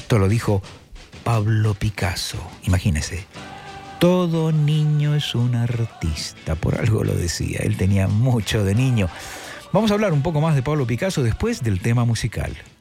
Esto lo dijo Pablo Picasso, imagínese. Todo niño es un artista, por algo lo decía, él tenía mucho de niño. Vamos a hablar un poco más de Pablo Picasso después del tema musical.